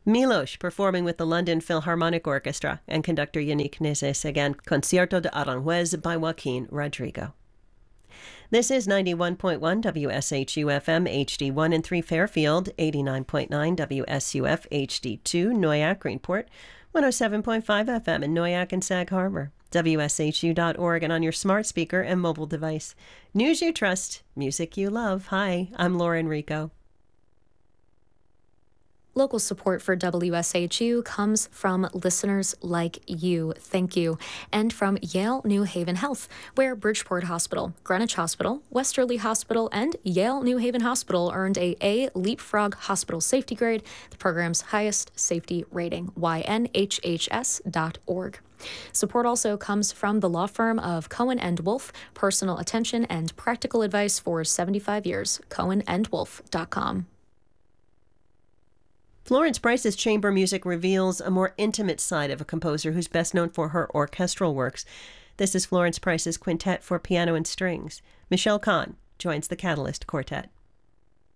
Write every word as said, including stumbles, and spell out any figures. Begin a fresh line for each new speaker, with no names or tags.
Milos performing with the London Philharmonic Orchestra and conductor Yannick Nézet-Séguin, Concierto de Aranjuez by Joaquin Rodrigo. This is ninety-one point one W S H U F M H D one in three Fairfield, eighty-nine point nine W S U F H D two Noyak Greenport, one oh seven point five F M in Noyak and Sag Harbor, W S H U dot org, and on your smart speaker and mobile device. News you trust, music you love. Hi, I'm Lauren Rico.
Local support for W S H U comes from listeners like you. Thank you. And from Yale New Haven Health, where Bridgeport Hospital, Greenwich Hospital, Westerly Hospital, and Yale New Haven Hospital earned a A Leapfrog Hospital Safety Grade, the program's highest safety rating, Y N H H S dot org. Support also comes from the law firm of Cohen and Wolf, personal attention and practical advice for seventy-five years, cohen and wolf dot com.
Florence Price's chamber music reveals a more intimate side of a composer who's best known for her orchestral works. This is Florence Price's Quintet for Piano and Strings. Michelle Kahn joins the Catalyst Quartet.